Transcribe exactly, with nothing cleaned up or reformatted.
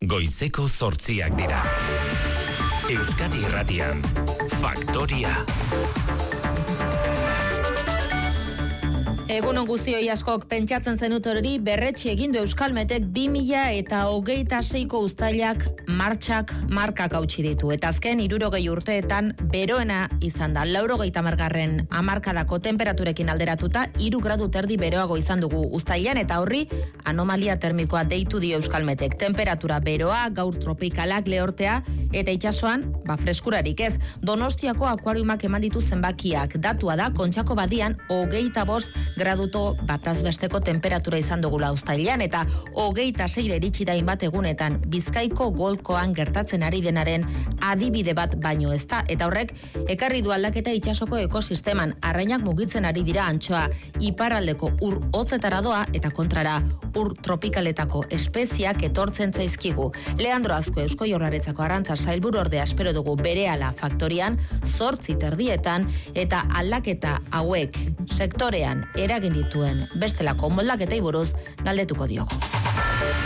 Goizeko zortziak dira. Euskadi Irratian, Faktoria. Egunon guztioi askok pentsatzen zenut hori berretsi egin du Euskalmetek bi mila eta hogeita seiko uztailak martxak markak hautsi ditu. Eta azken hirurogei urteetan beroena izan da. Laurogeita hamargarren hamarkadako temperaturekin alderatuta hiru gradu terdi beroago izan dugu uztailean eta horri anomalia termikoa deitu dio Euskalmetek. Temperatura beroa, gaur tropikalak lehortea eta itsasoan ba freskurarik ez. Donostiako akuariumak eman ditu zenbakiak. Datua da Kontxako badian hogeita bost graduto batazbesteko temperatura izan dugula uztailean eta hogeita seire iritsi da hainbat egunetan Bizkaiko golkoan gertatzen ari denaren adibide bat baino ez da. Eta horrek ekarri du aldaketa itsasoko ekosisteman. Arrainak mugitzen ari dira antxoa, iparraldeko ur hotzetara doa eta kontrara ur tropikaletako espeziak etortzen zaizkigu. Leandro Azkue Eusko Jaurlaritzako arrantza sailburu ordea espero dugu berehala Faktorian zortzi terdietan eta aldaketa hauek sektorean eragin dituen bestelako moldaketei buruz galdetuko diogu.